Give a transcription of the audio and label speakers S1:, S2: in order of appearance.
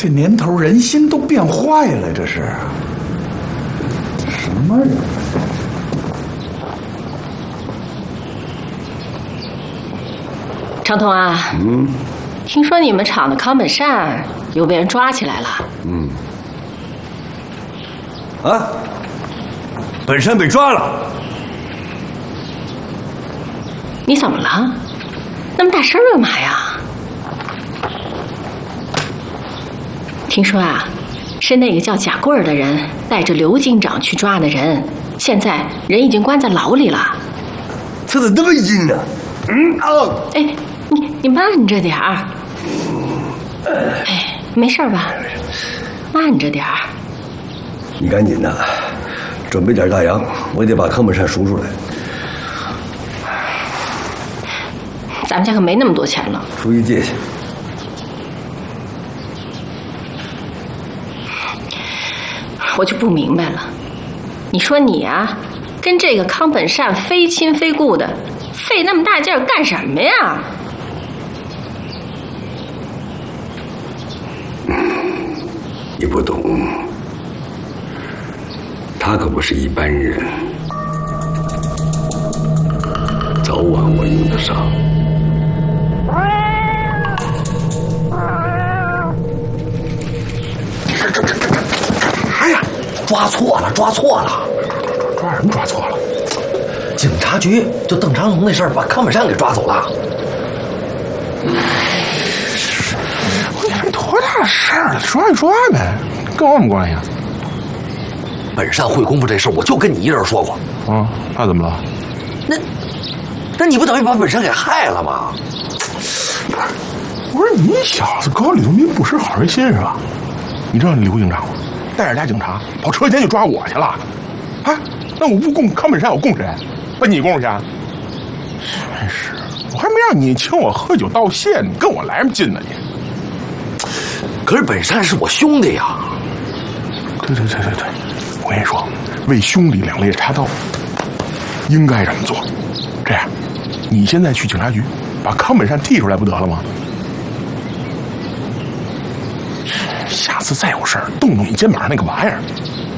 S1: 这年头人心都变坏了，这是什么人？
S2: 长筒啊，听说你们厂的康本善又被人抓起来了。
S3: 啊，本善被抓了。
S2: 你怎么了？那么大声干嘛呀？听说啊，是那个叫贾贵儿的人带着刘警长去抓的人，现在人已经关在牢里了。
S3: 他怎么那么阴呢？
S2: 哎，你慢着点儿。哎，没事吧？慢着点儿。
S3: 你赶紧的，准备点大洋，我得把康本善赎出来。
S2: 咱们家可没那么多钱了。
S3: 出去借去。
S2: 我就不明白了，你说你啊，跟这个康本善非亲非故的，费那么大劲儿干什么呀？
S3: 你不懂，他可不是一般人，早晚我用得上。
S4: 哎呀，抓错了！
S1: 抓什么抓错了？
S4: 警察局就邓长龙那事儿，把康本善给抓走了。
S1: 我你说多大事儿了，抓就抓呗，跟我有什么关系啊？
S4: 本善会功夫这事儿，我就跟你一人说过。
S1: 啊，那怎么了？
S4: 那你不等于把本善给害了吗？
S1: 我说你小子搞李东民不识好人心是吧？你知道刘警长吗？带着俩警察跑车间就抓我去了，啊？那我不供康本善，我供谁？把你供去？真是，我还没让你请我喝酒道谢，你跟我来什么劲呢你？
S4: 可是本善是我兄弟呀。
S1: 对，我跟你说，为兄弟两肋插刀，应该这么做。这样，你现在去警察局把康本善踢出来不得了吗？下次再有事儿，动动你肩膀上那个玩意儿，